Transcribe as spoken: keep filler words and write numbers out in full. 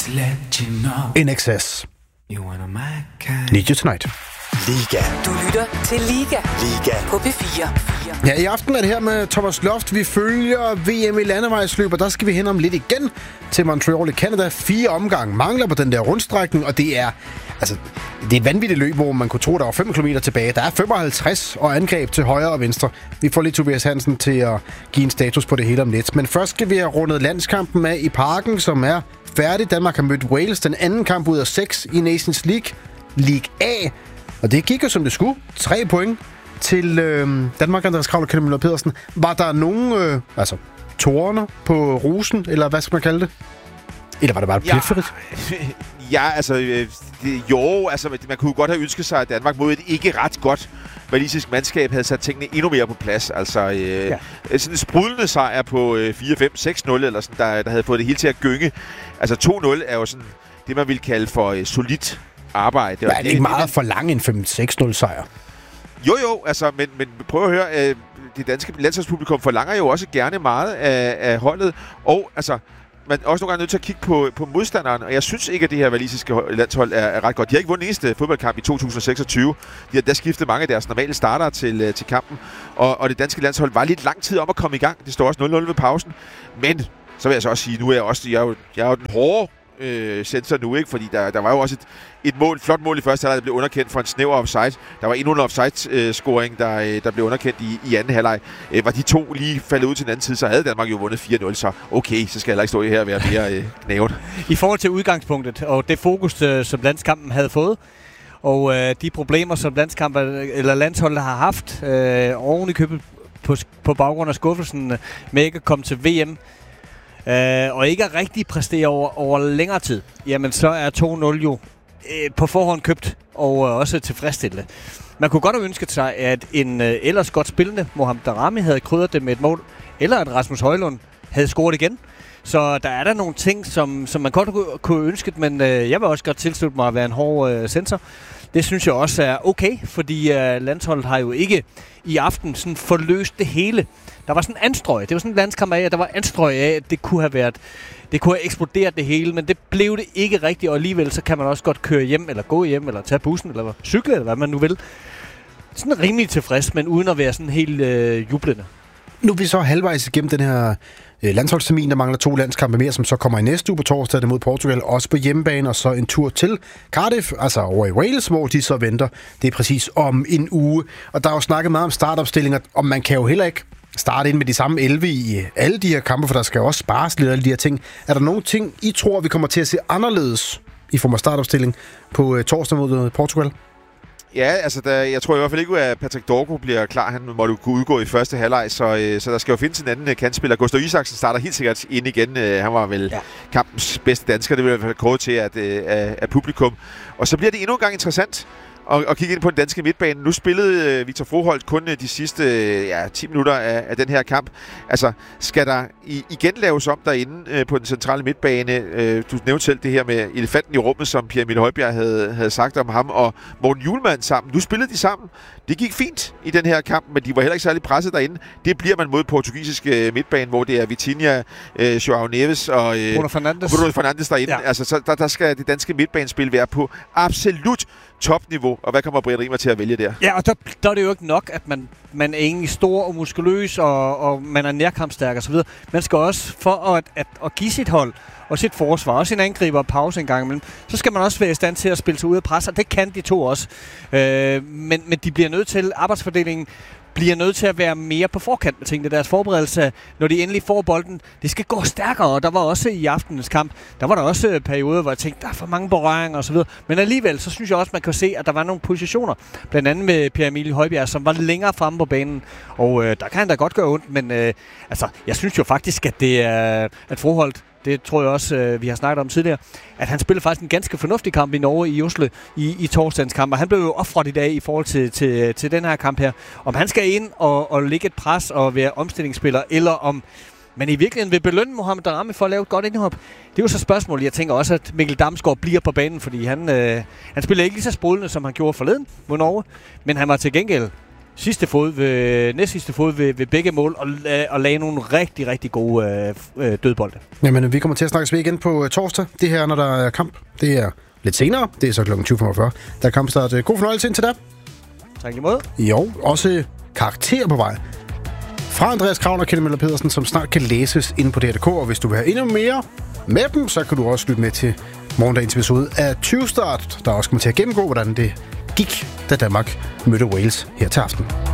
In Excess. Need You Tonight. Liga. Du lytter til Liga. Liga. På P fire. Ja, i aften er det her med Thomas Loft. Vi følger V M i landevejsløb, og der skal vi hen om lidt igen til Montreal i Canada. Fire omgange mangler på den der rundstrækning, og det er altså det er et vanvittigt løb, hvor man kunne tro, der var fem kilometer tilbage. Der er femoghalvtreds og angreb til højre og venstre. Vi får lige Tobias Hansen til at give en status på det hele om lidt. Men først skal vi have rundet landskampen af i Parken, som er færdig. Danmark har mødt Wales, den anden kamp ud af seks i Nations League. League A. Og det gik jo som det skulle. Tre point til øh, Danmark, Andreas Kravl og Kjeld Møller Pedersen. Var der nogen, øh, altså, tårerne på rosen, eller hvad skal man kalde det? Eller var det bare pletfrit? Ja, ja, altså, øh, det, jo, altså, man kunne godt have ønsket sig, at Danmark mod et ikke ret godt walisisk mandskab havde sat tingene endnu mere på plads. Altså, øh, ja. sådan en sprudlende sejr på øh, fire fem seks nul, eller sådan, der, der havde fået det hele til at gynge. Altså, to nul er jo sådan det, man ville kalde for øh, solidt arbejde. Det er det ikke meget for lang en fem seks nul sejr? Jo, jo, altså, men, men prøv at høre, øh, det danske landsholdspublikum forlanger jo også gerne meget af, af holdet, og altså, man er også nogle gange nødt til at kigge på, på modstanderen, og jeg synes ikke, at det her walisiske landshold er, er ret godt. De har ikke vundet eneste fodboldkamp i to tusind og seksogtyve. De har da skiftet mange af deres normale starter til, til kampen, og, og det danske landshold var lidt lang tid om at komme i gang. Det står også nul nul ved pausen, men så vil jeg så også sige, nu er jeg også, jeg er jo, jeg er jo den hårde Øh, sensor nu, ikke? Fordi der, der var jo også et, et mål, flot mål i første halvleg, der blev underkendt for en snæver offside. Der var endnu en offside-scoring, der, øh, der blev underkendt i, i anden halvleg. Øh, var de to lige faldet ud til den anden side, så havde Danmark jo vundet fire nul, så okay, så skal jeg heller ikke stå her og være mere øh, knævet. I forhold til udgangspunktet, og det fokus, øh, som landskampen havde fået, og øh, de problemer, som landskampen eller landsholdet har haft, øh, oven i købet på, på baggrund af skuffelsen med ikke at komme til V M, Uh, og ikke at rigtig præstere over, over længere tid, jamen så er to nul jo uh, på forhånd købt og uh, også tilfredsstillende. Man kunne godt have ønsket sig, at en uh, ellers godt spillende Mohamed Daramy havde krydret det med et mål, eller at Rasmus Højlund havde scoret igen. Så der er der nogle ting, som, som man godt kunne ønske, men uh, jeg vil også godt tilslutte mig at være en hård uh, sensor. Det synes jeg også er okay, fordi uh, landsholdet har jo ikke i aften sådan forløst det hele. Der var sådan en anstrøg. Det var sådan en landskamp af, at der var anstrøg af, at det kunne have været, det kunne have eksploderet det hele, men det blev det ikke rigtigt, og alligevel så kan man også godt køre hjem, eller gå hjem, eller tage bussen, eller cykle, eller hvad man nu vil. Sådan rimelig tilfreds, men uden at være sådan helt øh, jublende. Nu er vi så halvvejs igennem den her øh, landsholdstermin, der mangler to landskampe mere, som så kommer i næste uge på torsdag mod Portugal, også på hjemmebane, og så en tur til Cardiff, altså over i Wales, hvor de så venter. Det er præcis om en uge. Og der er jo snakket meget om startopstillinger, og man kan jo heller ikke starte ind med de samme elleve i alle de her kampe, for der skal jo også spares lidt af alle de her ting. Er der nogle ting, I tror, vi kommer til at se anderledes i form af startopstilling på uh, torsdag mod Portugal? Ja, altså der, jeg tror i hvert fald ikke, at Patrick Dorgo bliver klar. Han måtte kunne udgå i første halvleg, så, øh, så der skal jo findes en anden kantspiller. Gustav Isaksen starter helt sikkert ind igen. Øh, han var vel ja. kampens bedste dansker. Det vil i hvert fald kåret til at, øh, af, af publikum. Og så bliver det endnu en gang interessant og, og kigge ind på den danske midtbane. Nu spillede øh, Victor Froholt kun øh, de sidste øh, ja, ti minutter af, af den her kamp. Altså, skal der i, igen laves om derinde øh, på den centrale midtbane? Øh, du nævnte selv det her med elefanten i rummet, som Pierre Emil Højbjerg havde, havde sagt om ham, og Morten Hjulmand sammen. Nu spillede de sammen. Det gik fint i den her kamp, men de var heller ikke særlig presset derinde. Det bliver man mod portugisisk øh, midtbane, hvor det er Vitinha, øh, Joao Neves og øh, Bruno Fernandes, og Bruno Fernandes derinde. Ja. Altså, så der, der skal det danske midtbanespil være på absolut topniveau, og hvad kommer Brian Riemer til at vælge der? Ja, og der, der er det jo ikke nok, at man, man er egentlig stor og muskuløs, og, og man er nærkampstærk og så videre. Man skal også, for at, at, at give sit hold og sit forsvar, også sin angriber og pause en gang imellem, så skal man også være i stand til at spille sig ud af pres, og det kan de to også. Øh, men, men de bliver nødt til, arbejdsfordelingen bliver nødt til at være mere på forkant med tingene. Deres forberedelse, når de endelig får bolden, det skal gå stærkere, og der var også i aftenens kamp, der var der også perioder, hvor jeg tænkte, der er for mange berøringer og så videre. Men alligevel, så synes jeg også, man kan se, at der var nogle positioner, blandt andet med Pierre Emil Højbjerg, som var længere fremme på banen, og øh, der kan han da godt gøre ondt, men øh, altså, jeg synes jo faktisk, at det er, at Froholt, det tror jeg også, øh, vi har snakket om tidligere, at han spillede faktisk en ganske fornuftig kamp i Norge i Oslo i, i torsdagens kamp, og han blev jo offret i dag i forhold til, til, til den her kamp her. Om han skal ind og, og lægge et pres og være omstillingsspiller, eller om man i virkeligheden vil belønne Mohamed Daramy for at lave et godt indhop, det er jo så spørgsmålet. Jeg tænker også, at Mikkel Damsgaard bliver på banen, fordi han, øh, han spiller ikke lige så sprudlende, som han gjorde forleden mod Norge, men han var til gengæld sidste fod ved, næst sidste fod ved, ved begge mål, og, og lagde nogle rigtig, rigtig gode øh, dødbolde. Jamen, vi kommer til at snakkes ved igen på uh, torsdag. Det her, når der er kamp. Det er lidt senere. Det er så klokken tyve femogfyrre. Der er kampstart. God fornøjelse indtil da. Tak imod. Jo, også karakter på vej. Fra Andreas Kravn og Kjeld Møller Pedersen, som snart kan læses inde på D R punktum d k. Og hvis du vil have endnu mere med dem, så kan du også lytte med til morgendagens episode af tyve Start, der også kommer til at gennemgå, hvordan det gik, da Danmark mødte Wales her til aften.